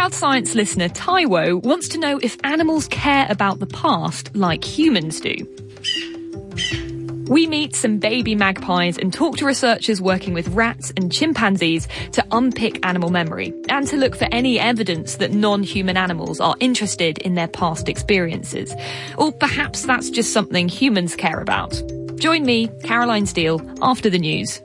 Crowd Science listener Taiwo wants to know if animals care about the past like humans do. We meet some baby magpies and talk to researchers working with rats and chimpanzees to unpick animal memory and to look for any evidence that non-human animals are interested in their past experiences. Or perhaps that's just something humans care about. Join me, Caroline Steele, after the news.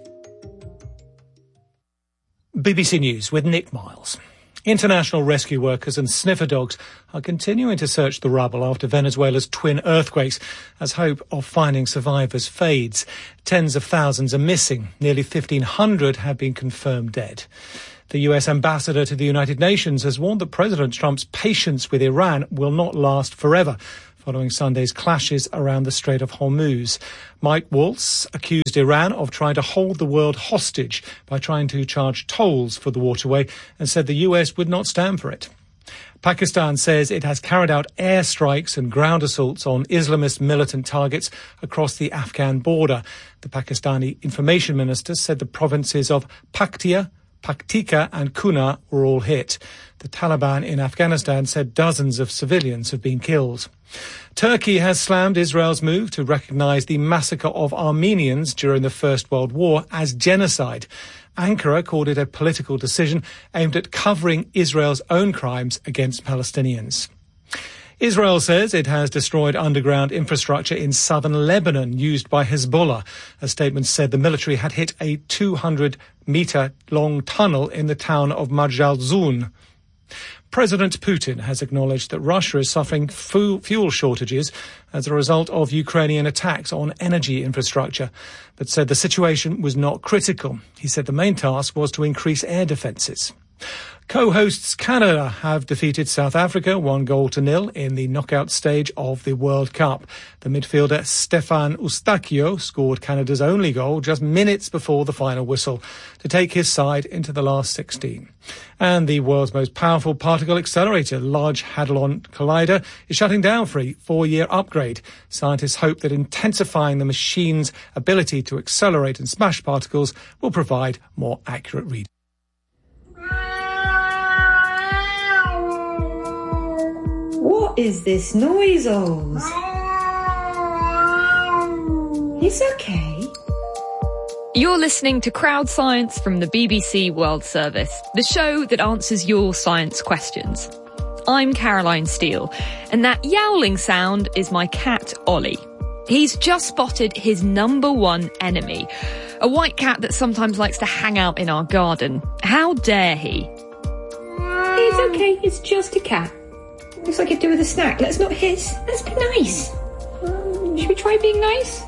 BBC News with Nick Miles. International rescue workers and sniffer dogs are continuing to search the rubble after Venezuela's twin earthquakes as hope of finding survivors fades. Tens of thousands are missing. Nearly 1,500 have been confirmed dead. The US ambassador to the United Nations has warned that President Trump's patience with Iran will not last forever, following Sunday's clashes around the Strait of Hormuz. Mike Waltz accused Iran of trying to hold the world hostage by trying to charge tolls for the waterway and said the US would not stand for it. Pakistan says it has carried out airstrikes and ground assaults on Islamist militant targets across the Afghan border. The Pakistani information minister said the provinces of Paktika and Kunar were all hit. The Taliban in Afghanistan said dozens of civilians have been killed. Turkey has slammed Israel's move to recognise the massacre of Armenians during the First World War as genocide. Ankara called it a political decision aimed at covering Israel's own crimes against Palestinians. Israel says it has destroyed underground infrastructure in southern Lebanon used by Hezbollah. A statement said the military had hit a 200-metre-long tunnel in the town of Marjal Zun. President Putin has acknowledged that Russia is suffering fuel shortages as a result of Ukrainian attacks on energy infrastructure, but said the situation was not critical. He said the main task was to increase air defences. Co-hosts Canada have defeated South Africa 1-0 in the knockout stage of the World Cup. The midfielder Stefan Eustáquio scored Canada's only goal just minutes before the final whistle to take his side into the last 16. And the world's most powerful particle accelerator, Large Hadron Collider, is shutting down for a 4-year upgrade. Scientists hope that intensifying the machine's ability to accelerate and smash particles will provide more accurate readings. What is this noise, Oz? It's okay. You're listening to Crowd Science from the BBC World Service, the show that answers your science questions. I'm Caroline Steele, and that yowling sound is my cat, Ollie. He's just spotted his number one enemy, a white cat that sometimes likes to hang out in our garden. How dare he? It's okay, it's just a cat. Looks like he'd do with a snack. Let's not hiss. Let's be nice. Should we try being nice?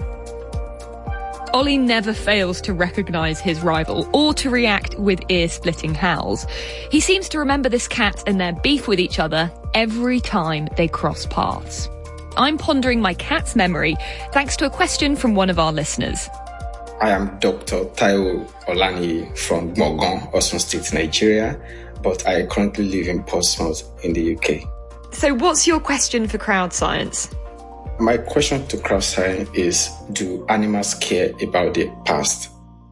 Ollie never fails to recognise his rival or to react with ear-splitting howls. He seems to remember this cat and their beef with each other every time they cross paths. I'm pondering my cat's memory thanks to a question from one of our listeners. I am Dr. Taiwo Olani from Mogon, Osun State, Nigeria, but I currently live in Portsmouth in the UK. So what's your question for Crowd Science? My question to Crowd Science is, do animals care about the past?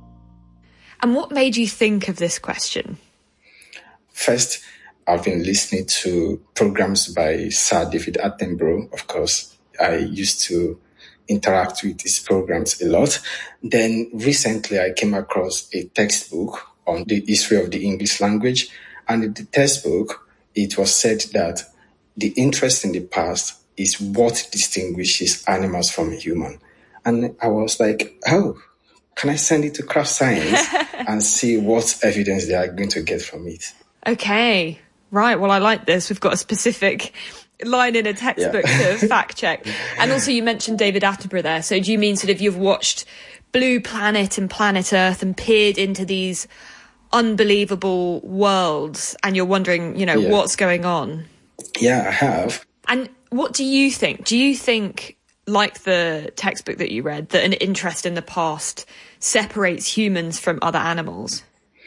And what made you think of this question? First, I've been listening to programs by Sir David Attenborough. Of course, I used to interact with his programs a lot. Then recently I came across a textbook on the history of the English language. And in the textbook, it was said that the interest in the past is what distinguishes animals from human. And I was like, oh, can I send it to Crowd Science and see what evidence they are going to get from it? Okay, right. Well, I like this. We've got a specific line in a textbook to fact check. And also you mentioned David Attenborough there. So do you mean sort of you've watched Blue Planet and Planet Earth and peered into these unbelievable worlds and you're wondering, what's going on? Yeah, I have. And what do you think? Do you think, like the textbook that you read, that an interest in the past separates humans from other animals?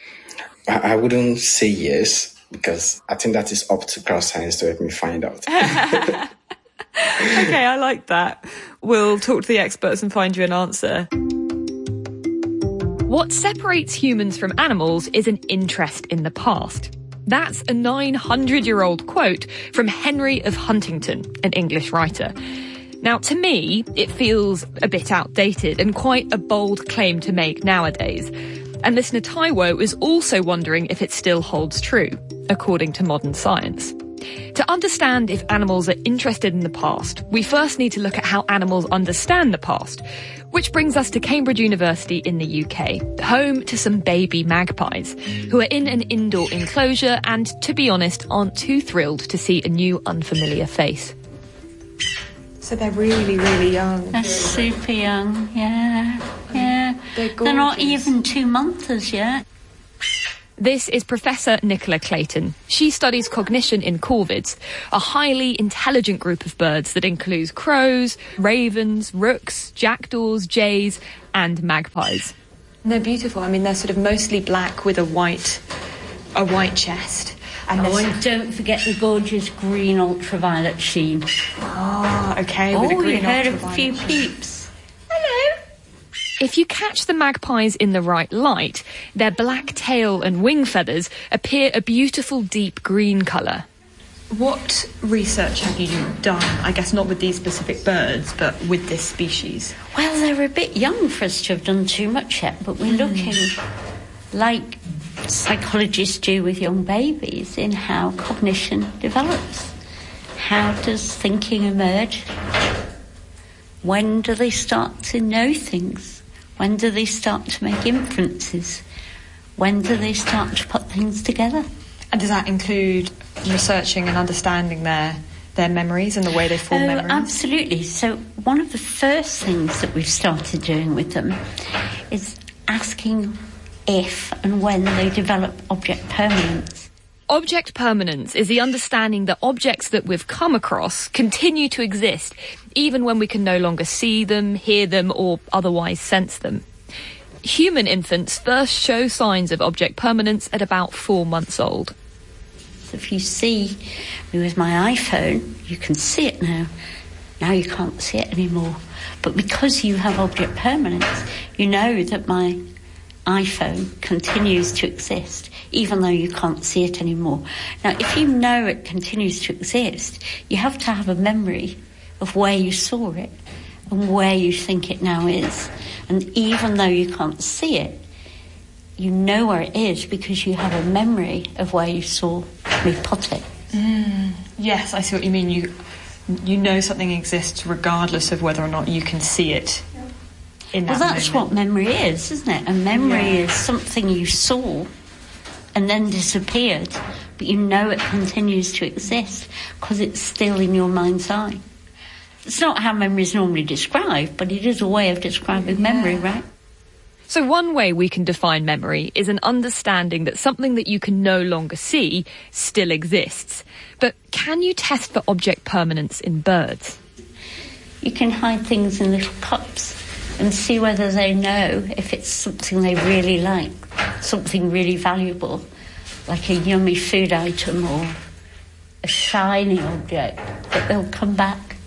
I wouldn't say yes, because I think that is up to Crowd Science to help me find out. Okay, I like that. We'll talk to the experts and find you an answer. What separates humans from animals is an interest in the past. That's a 900-year-old quote from Henry of Huntington, an English writer. Now, to me, it feels a bit outdated and quite a bold claim to make nowadays. And listener Taiwo is also wondering if it still holds true, according to modern science. To understand if animals are interested in the past, we first need to look at how animals understand the past, which brings us to Cambridge University in the UK, home to some baby magpies, who are in an indoor enclosure and, to be honest, aren't too thrilled to see a new unfamiliar face. So they're really, really young. They're super young, yeah. They're gorgeous. They're not even 2 months yet. This is Professor Nicola Clayton. She studies cognition in corvids, a highly intelligent group of birds that includes crows, ravens, rooks, jackdaws, jays, and magpies. And they're beautiful. I mean, they're sort of mostly black with a white chest. And don't forget the gorgeous green ultraviolet sheen. Okay. With a green you heard of a ultraviolet few sheen. peeps. Hello. If you catch the magpies in the right light, their black tail and wing feathers appear a beautiful deep green colour. What research have you done? I guess not with these specific birds, but with this species. Well, they're a bit young for us to have done too much yet, but we're looking, like psychologists do with young babies, in how cognition develops. How does thinking emerge? When do they start to know things? When do they start to make inferences? When do they start to put things together? And does that include researching and understanding their memories and the way they form memories? Absolutely. So one of the first things that we've started doing with them is asking if and when they develop object permanence. Object permanence is the understanding that objects that we've come across continue to exist, even when we can no longer see them, hear them, or otherwise sense them. Human infants first show signs of object permanence at about 4 months old. So if you see me with my iPhone, you can see it now. Now you can't see it anymore. But because you have object permanence, you know that my iPhone continues to exist, even though you can't see it anymore. Now, if you know it continues to exist, you have to have a memory of where you saw it and where you think it now is. And even though you can't see it, you know where it is because you have a memory of where you saw me put it. Yes, I see what you mean. You know something exists regardless of whether or not you can see it. Well, that's what memory is, isn't it? A memory is something you saw and then disappeared, but you know it continues to exist because it's still in your mind's eye. It's not how memory is normally described, but it is a way of describing memory, right? So one way we can define memory is an understanding that something that you can no longer see still exists. But can you test for object permanence in birds? You can hide things in little cups and see whether they know if it's something they really like, something really valuable, like a yummy food item or a shiny object, that they'll come back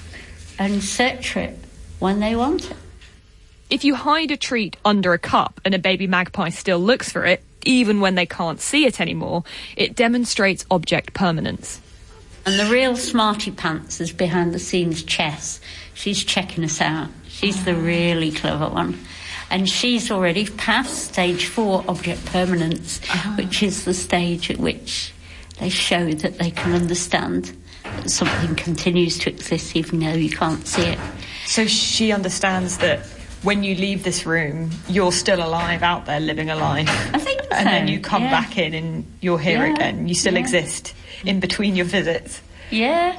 and search for it when they want it. If you hide a treat under a cup and a baby magpie still looks for it, even when they can't see it anymore, it demonstrates object permanence. And the real smarty pants is behind the scenes Chess. She's checking us out. She's the really clever one. And she's already passed stage 4 object permanence, which is the stage at which they show that they can understand that something continues to exist even though you can't see it. So she understands that when you leave this room, you're still alive out there living a life. I think so. And then you come back in and you're here again. You still exist in between your visits. Yeah.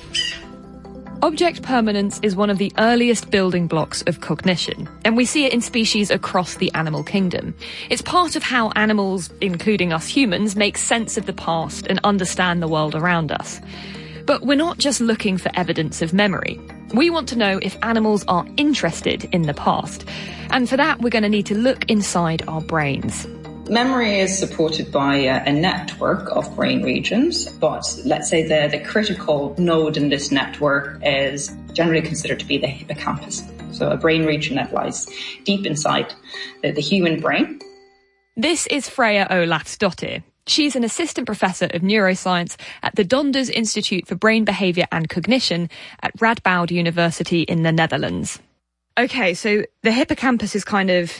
Object permanence is one of the earliest building blocks of cognition, and we see it in species across the animal kingdom. It's part of how animals, including us humans, make sense of the past and understand the world around us. But we're not just looking for evidence of memory. We want to know if animals are interested in the past. And for that, we're going to need to look inside our brains. Memory is supported by a network of brain regions, but let's say the critical node in this network is generally considered to be the hippocampus. So a brain region that lies deep inside the human brain. This is Freya Olathsdottir. She's an assistant professor of neuroscience at the Donders Institute for Brain Behaviour and Cognition at Radboud University in the Netherlands. Okay, so the hippocampus is kind of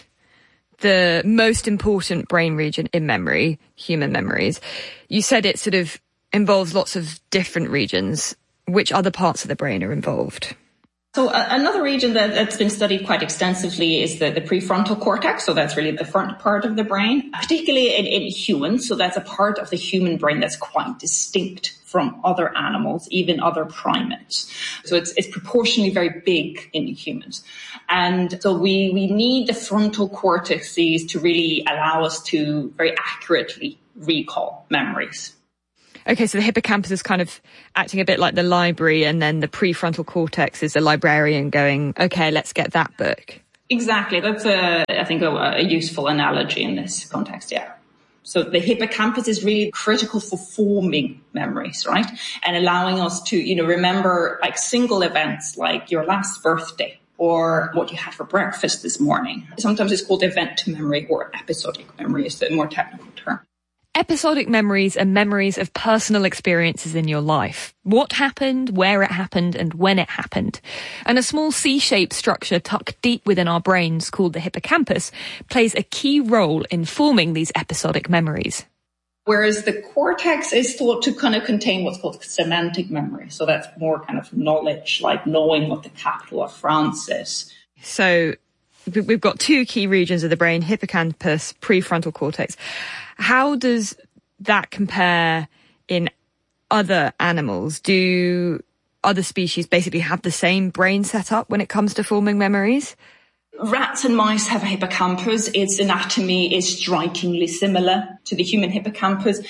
the most important brain region in memory, human memories. You said it sort of involves lots of different regions. Which other parts of the brain are involved? So another region that's been studied quite extensively is the prefrontal cortex. So that's really the front part of the brain, particularly in humans. So that's a part of the human brain that's quite distinct from other animals, even other primates. So it's proportionally very big in humans. And so we need the frontal cortices to really allow us to very accurately recall memories. Okay, so the hippocampus is kind of acting a bit like the library, and then the prefrontal cortex is the librarian going, okay, let's get that book. Exactly. That's, I think, a useful analogy in this context, yeah. So the hippocampus is really critical for forming memories, right? And allowing us to, remember like single events like your last birthday or what you had for breakfast this morning. Sometimes it's called event memory, or episodic memory is the more technical term. Episodic memories are memories of personal experiences in your life. What happened, where it happened, and when it happened. And a small C-shaped structure tucked deep within our brains called the hippocampus plays a key role in forming these episodic memories. Whereas the cortex is thought to kind of contain what's called semantic memory. So that's more kind of knowledge, like knowing what the capital of France is. So we've got two key regions of the brain, hippocampus, prefrontal cortex. How does that compare in other animals? Do other species basically have the same brain setup when it comes to forming memories? Rats and mice have a hippocampus. Its anatomy is strikingly similar to the human hippocampus.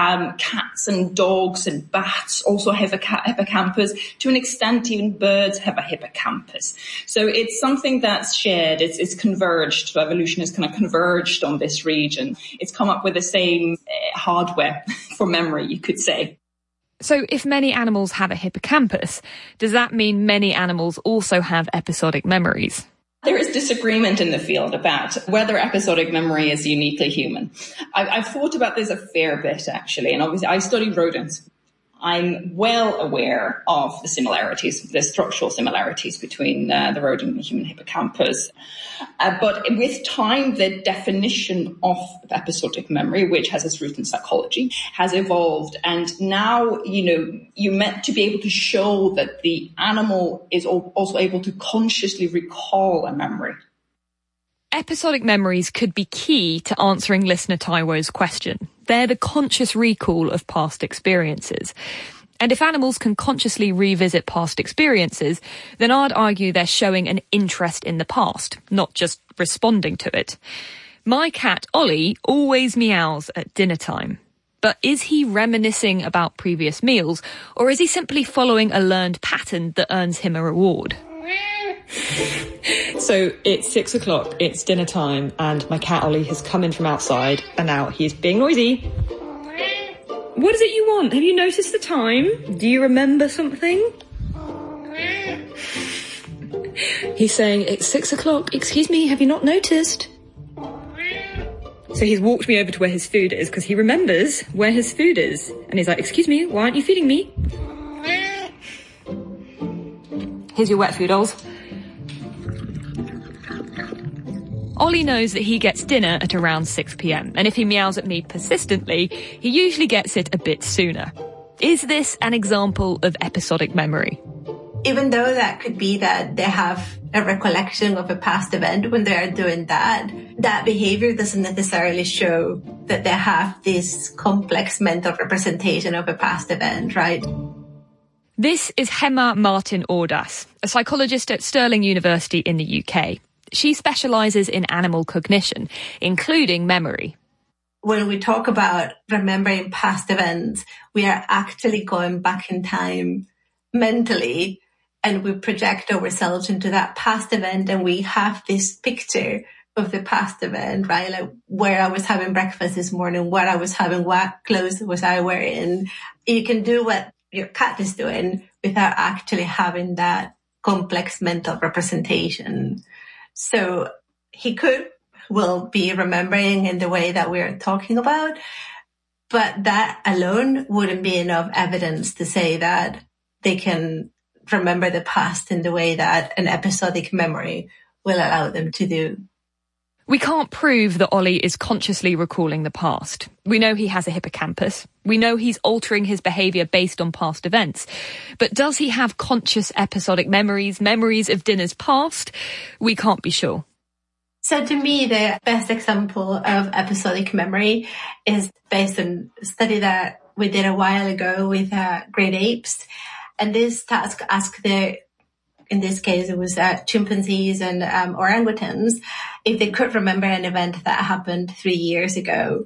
Cats and dogs and bats also have a hippocampus. To an extent, even birds have a hippocampus. So it's something that's shared. It's converged. So evolution has kind of converged on this region. It's come up with the same hardware for memory, you could say. So if many animals have a hippocampus, does that mean many animals also have episodic memories? There is disagreement in the field about whether episodic memory is uniquely human. I've thought about this a fair bit, actually, and obviously I study rodents. I'm well aware of the similarities, the structural similarities between the rodent and the human hippocampus. But with time, the definition of episodic memory, which has its root in psychology, has evolved. And now, you're meant to be able to show that the animal is also able to consciously recall a memory. Episodic memories could be key to answering listener Taiwo's question. They're the conscious recall of past experiences. And if animals can consciously revisit past experiences, then I'd argue they're showing an interest in the past, not just responding to it. My cat, Ollie, always meows at dinner time. But is he reminiscing about previous meals, or is he simply following a learned pattern that earns him a reward? So it's 6 o'clock, it's dinner time, and my cat Ollie has come in from outside, and now he's being noisy. What is it you want? Have you noticed the time? Do you remember something? He's saying, it's 6 o'clock, excuse me, have you not noticed? So he's walked me over to where his food is, because he remembers where his food is. And he's like, excuse me, why aren't you feeding me? Here's your wet food, Ols. Ollie knows that he gets dinner at around 6 p.m, and if he meows at me persistently, he usually gets it a bit sooner. Is this an example of episodic memory? Even though that could be that they have a recollection of a past event when they are doing that, that behavior doesn't necessarily show that they have this complex mental representation of a past event, right? This is Gemma Martin Ordas, a psychologist at Stirling University in the UK. She specialises in animal cognition, including memory. When we talk about remembering past events, we are actually going back in time mentally, and we project ourselves into that past event, and we have this picture of the past event, right? Like where I was having breakfast this morning, what I was having, what clothes was I wearing. You can do what your cat is doing without actually having that complex mental representation. So he will be remembering in the way that we're talking about, But that alone wouldn't be enough evidence to say that they can remember the past in the way that an episodic memory will allow them to do. We can't prove that Ollie is consciously recalling the past. We know he has a hippocampus. We know he's altering his behaviour based on past events. But does he have conscious episodic memories of dinners past? We can't be sure. So to me, the best example of episodic memory is based on a study that we did a while ago with great apes. And this task asked in this case, it was chimpanzees and orangutans, if they could remember an event that happened 3 years ago.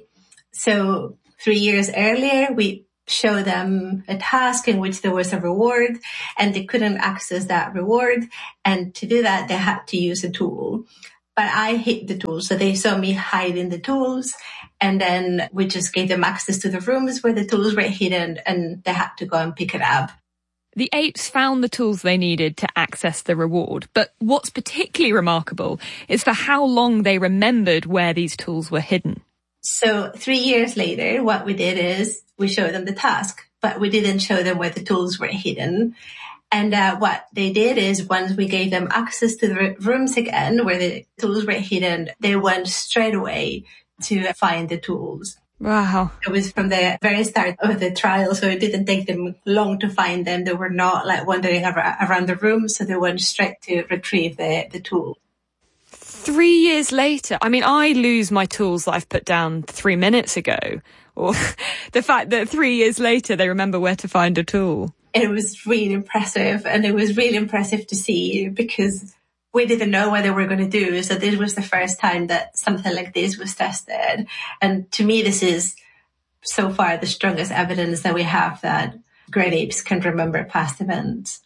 So 3 years earlier, we showed them a task in which there was a reward and they couldn't access that reward. And to do that, they had to use a tool. But I hid the tools, so they saw me hiding the tools. And then we just gave them access to the rooms where the tools were hidden and they had to go and pick it up. The apes found the tools they needed to access the reward, but what's particularly remarkable is for how long they remembered where these tools were hidden. So 3 years later, what we did is we showed them the task, but we didn't show them where the tools were hidden. And what they did is once we gave them access to the rooms again where the tools were hidden, they went straight away to find the tools. Wow. It was from the very start of the trial, so it didn't take them long to find them. They were not like wandering around the room, so they went straight to retrieve the tool. 3 years later, I mean, I lose my tools that I've put down 3 minutes ago. Or the fact that 3 years later they remember where to find a tool. It was really impressive, and it was really impressive to see because we didn't know what they were going to do. So this was the first time that something like this was tested. And to me, this is so far the strongest evidence that we have that great apes can remember past events.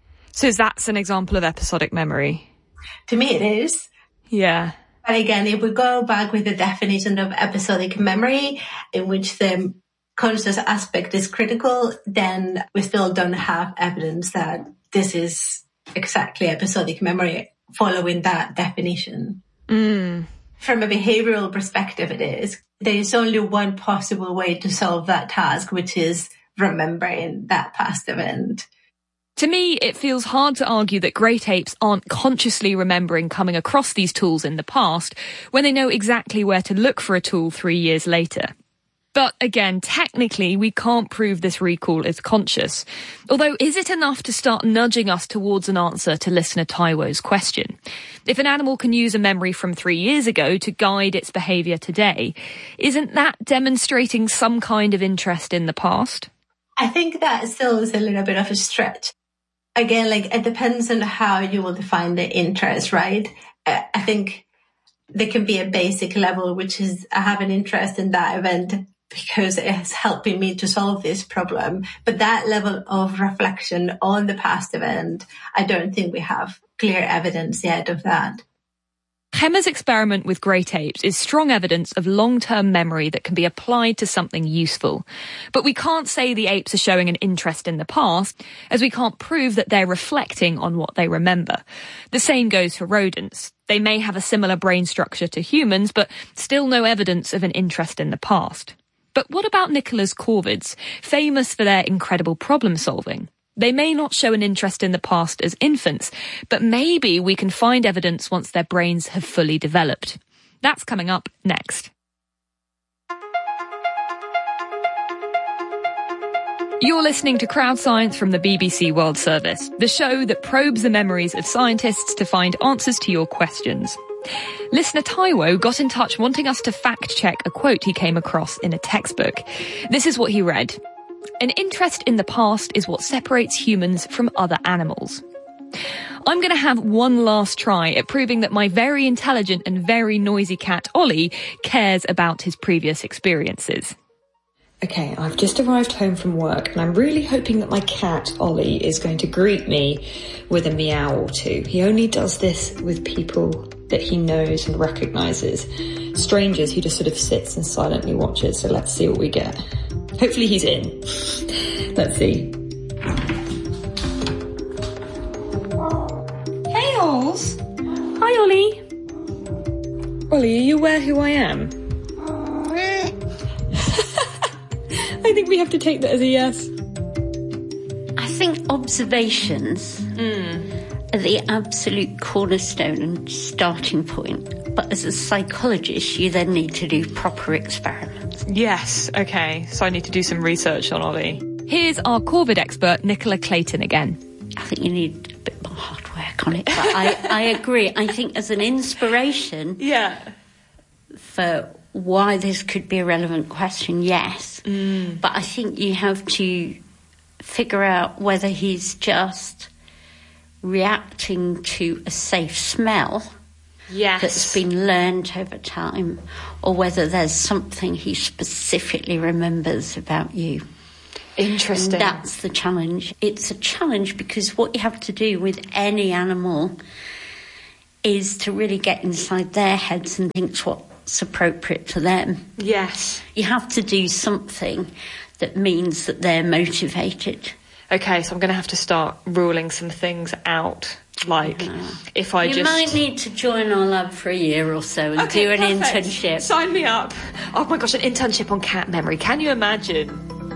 So that's an example of episodic memory? To me, it is. Yeah. But again, if we go back with the definition of episodic memory, in which the conscious aspect is critical, then we still don't have evidence that this is exactly episodic memory following that definition. From a behavioral perspective, it is. There is only one possible way to solve that task, which is remembering that past event. To me, it feels hard to argue that great apes aren't consciously remembering coming across these tools in the past when they know exactly where to look for a tool 3 years later. But again, technically, we can't prove this recall is conscious. Although, is it enough to start nudging us towards an answer to listener Taiwo's question? If an animal can use a memory from 3 years ago to guide its behaviour today, isn't that demonstrating some kind of interest in the past? I think that still is a little bit of a stretch. Again, like it depends on how you will define the interest, right? I think there can be a basic level, which is I have an interest in that event because it is helping me to solve this problem. But that level of reflection on the past event, I don't think we have clear evidence yet of that. Gemma's experiment with great apes is strong evidence of long-term memory that can be applied to something useful. But we can't say the apes are showing an interest in the past, as we can't prove that they're reflecting on what they remember. The same goes for rodents. They may have a similar brain structure to humans, but still no evidence of an interest in the past. But what about Nicola's corvids, famous for their incredible problem-solving? They may not show an interest in the past as infants, but maybe we can find evidence once their brains have fully developed. That's coming up next. You're listening to Crowd Science from the BBC World Service, the show that probes the memories of scientists to find answers to your questions. Listener Taiwo got in touch wanting us to fact-check a quote he came across in a textbook. This is what he read. An interest in the past is what separates humans from other animals. I'm going to have one last try at proving that my very intelligent and very noisy cat, Ollie, cares about his previous experiences. Okay, I've just arrived home from work and I'm really hoping that my cat, Ollie, is going to greet me with a meow or two. He only does this with people that he knows and recognises. Strangers, he just sort of sits and silently watches, so let's see what we get. Hopefully he's in. Let's see. Hey, Ols. Hi, Ollie. Ollie, are you aware who I am? we have to take that as a yes? I think observations are the absolute cornerstone and starting point. But as a psychologist, you then need to do proper experiments. Yes, okay. So I need to do some research on Ollie. Here's our Corvid expert, Nicola Clayton again. I think you need a bit more hard work on it. But I agree. I think as an inspiration for why this could be a relevant question, yes. But I think you have to figure out whether he's just reacting to a safe smell that's been learned over time, or whether there's something he specifically remembers about you. Interesting. And that's the challenge. It's a challenge because what you have to do with any animal is to really get inside their heads and think what's appropriate to them. Yes. You have to do something that means that they're motivated. Okay, so I'm going to have to start ruling some things out. Like, if I You might need to join our lab for a year or so and do an internship. Sign me up. Oh my gosh, an internship on cat memory. Can you imagine?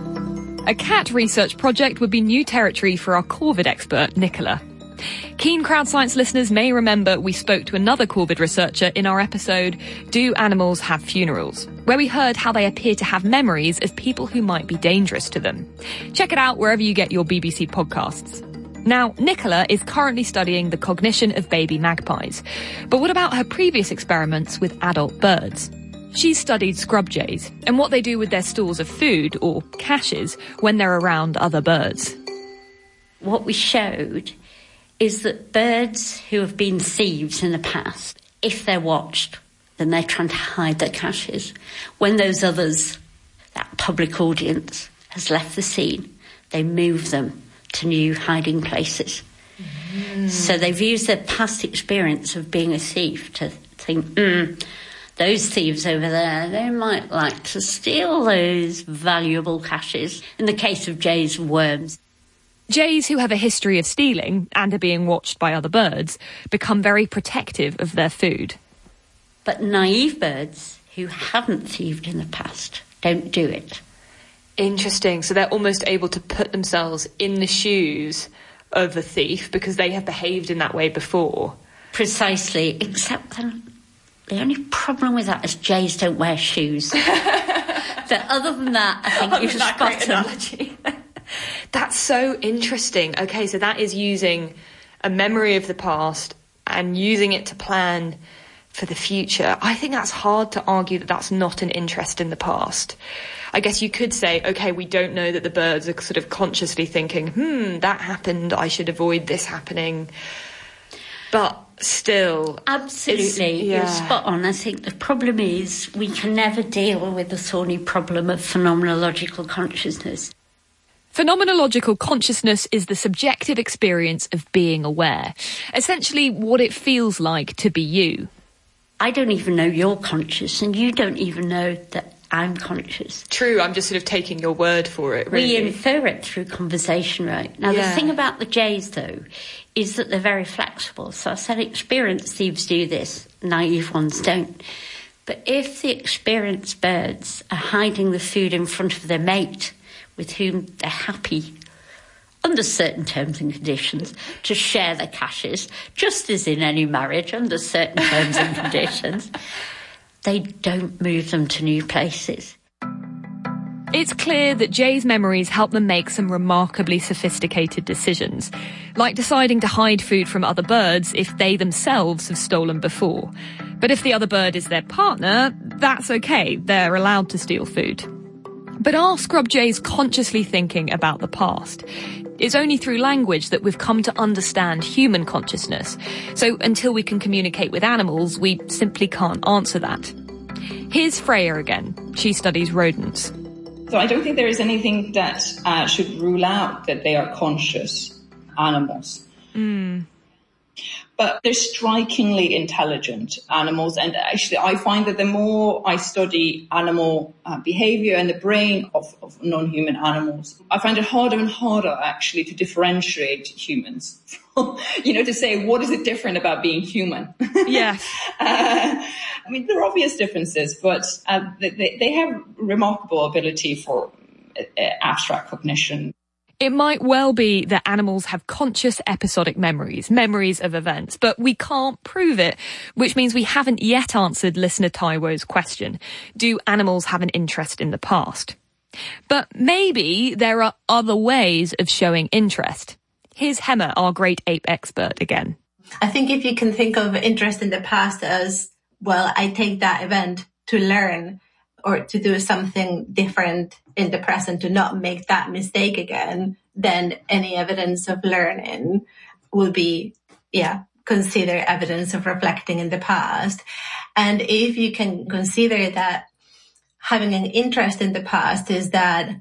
A cat research project would be new territory for our Corvid expert, Nicola. Keen Crowd Science listeners may remember we spoke to another Corvid researcher in our episode, Do Animals Have Funerals?, where we heard how they appear to have memories of people who might be dangerous to them. Check it out wherever you get your BBC podcasts. Now, Nicola is currently studying the cognition of baby magpies. But what about her previous experiments with adult birds? She's studied scrub jays and what they do with their stores of food, or caches, when they're around other birds. What we showed is that birds who have been thieves in the past, if they're watched, then they're trying to hide their caches. When those others, that public audience, has left the scene, they move them to new hiding places. So they've used their past experience of being a thief to think, those thieves over there, they might like to steal those valuable caches. In the case of jays and worms. Jays who have a history of stealing and are being watched by other birds become very protective of their food. But naive birds who haven't thieved in the past don't do it. Interesting. So they're almost able to put themselves in the shoes of the thief because they have behaved in that way before. Precisely, except the only problem with that is jays don't wear shoes. But other than that, I think you've spot analogy. That's so interesting. Okay, so that is using a memory of the past and using it to plan for the future. I think that's hard to argue that that's not an interest in the past. I guess you could say, okay, we don't know that the birds are sort of consciously thinking, that happened, I should avoid this happening. But still... Absolutely, you're spot on. I think the problem is we can never deal with the thorny problem of phenomenological consciousness. Phenomenological consciousness is the subjective experience of being aware. Essentially, what it feels like to be you. I don't even know you're conscious, and you don't even know that I'm conscious. True, I'm just sort of taking your word for it, really. We infer it through conversation, right? Now, the thing about the jays, though, is that they're very flexible. So I said experienced thieves do this, naive ones don't. But if the experienced birds are hiding the food in front of their mate, with whom they're happy, under certain terms and conditions, to share their caches, just as in any marriage, under certain terms and conditions, they don't move them to new places. It's clear that Jay's memories help them make some remarkably sophisticated decisions, like deciding to hide food from other birds if they themselves have stolen before. But if the other bird is their partner, that's okay, they're allowed to steal food. But are scrub jays consciously thinking about the past? It's only through language that we've come to understand human consciousness. So until we can communicate with animals, we simply can't answer that. Here's Freya again. She studies rodents. So I don't think there is anything that should rule out that they are conscious animals. But they're strikingly intelligent animals. And actually, I find that the more I study animal behavior and the brain of non-human animals, I find it harder and harder, actually, to differentiate humans. To say, what is it different about being human? Yes. I mean, there are obvious differences, but they have remarkable ability for abstract cognition. It might well be that animals have conscious episodic memories of events, but we can't prove it, which means we haven't yet answered listener Taiwo's question. Do animals have an interest in the past? But maybe there are other ways of showing interest. Here's Hema, our great ape expert, again. I think if you can think of interest in the past as, well, I take that event to learn or to do something different in the present to not make that mistake again, then any evidence of learning will be, consider evidence of reflecting in the past. And if you can consider that having an interest in the past is that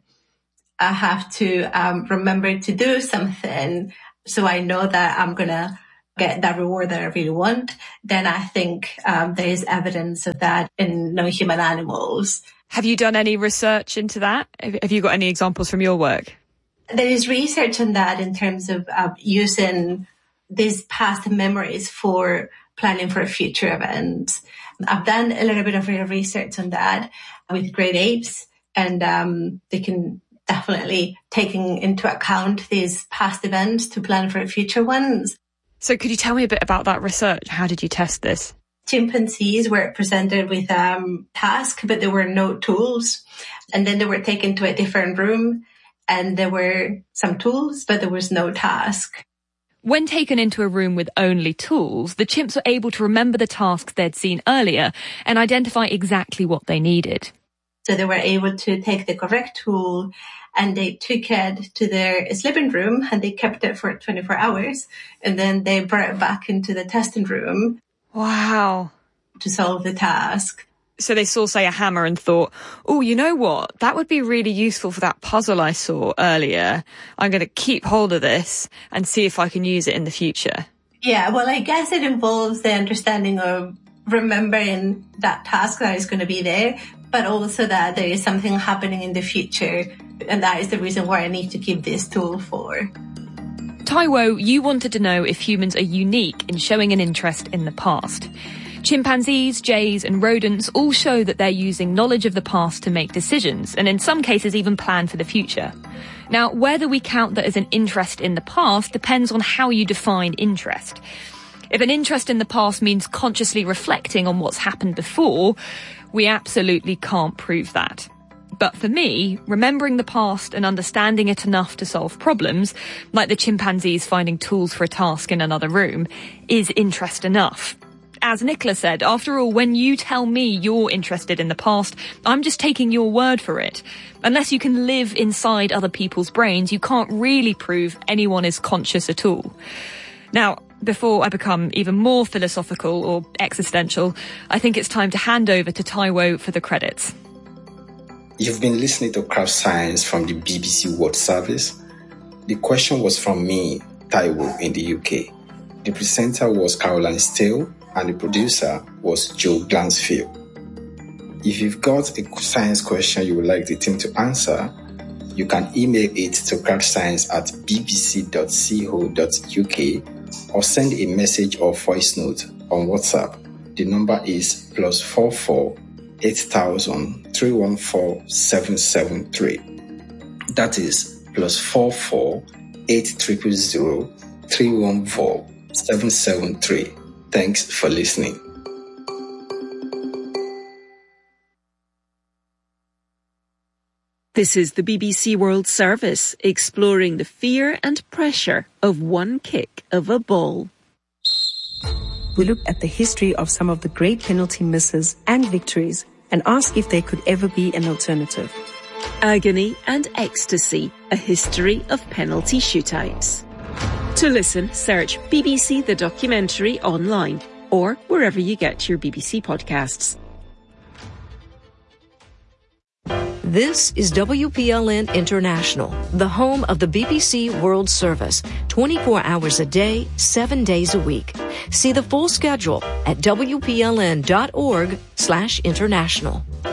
I have to remember to do something so I know that I'm going to get that reward that I really want, then I think there is evidence of that in non-human animals. Have you done any research into that? Have you got any examples from your work? There is research on that in terms of using these past memories for planning for future events. I've done a little bit of research on that with great apes, and they can definitely take into account these past events to plan for future ones. So could you tell me a bit about that research? How did you test this? Chimpanzees were presented with tasks, but there were no tools. And then they were taken to a different room and there were some tools, but there was no task. When taken into a room with only tools, the chimps were able to remember the tasks they'd seen earlier and identify exactly what they needed. So they were able to take the correct tool and they took it to their sleeping room and they kept it for 24 hours. And then they brought it back into the testing room. Wow. To solve the task. So they saw, say, a hammer and thought, oh, you know what? That would be really useful for that puzzle I saw earlier. I'm going to keep hold of this and see if I can use it in the future. Yeah, well, I guess it involves the understanding of remembering that task that is going to be there, but also that there is something happening in the future. And that is the reason why I need to keep this tool for. Taiwo, you wanted to know if humans are unique in showing an interest in the past. Chimpanzees, jays and rodents all show that they're using knowledge of the past to make decisions, and in some cases even plan for the future. Now, whether we count that as an interest in the past depends on how you define interest. If an interest in the past means consciously reflecting on what's happened before, we absolutely can't prove that. But for me, remembering the past and understanding it enough to solve problems, like the chimpanzees finding tools for a task in another room, is interest enough. As Nicola said, after all, when you tell me you're interested in the past, I'm just taking your word for it. Unless you can live inside other people's brains, you can't really prove anyone is conscious at all. Now, before I become even more philosophical or existential, I think it's time to hand over to Taiwo for the credits. You've been listening to Craft Science from the BBC World Service. The question was from me, Taiwo, in the UK. The presenter was Caroline Steele, and the producer was Joe Glansfield. If you've got a science question you would like the team to answer, you can email it to craftsscience@bbc.co.uk or send a message or voice note on WhatsApp. The number is +44 8000 314 773. That is +44 8000 314 773. Thanks for listening. This is the BBC World Service, exploring the fear and pressure of one kick of a ball. We look at the history of some of the great penalty misses and victories and ask if there could ever be an alternative. Agony and Ecstasy, a history of penalty shootouts. To listen, search BBC The Documentary online or wherever you get your BBC podcasts. This is WPLN International, the home of the BBC World Service, 24 hours a day, 7 days a week. See the full schedule at wpln.org/international.